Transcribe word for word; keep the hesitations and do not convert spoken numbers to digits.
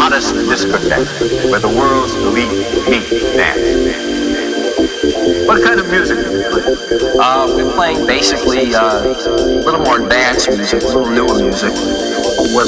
hottest discotheque where the world's elite meet dance. What kind of music do you play? Uh, we're playing basically uh, a little more dance music, a little newer music.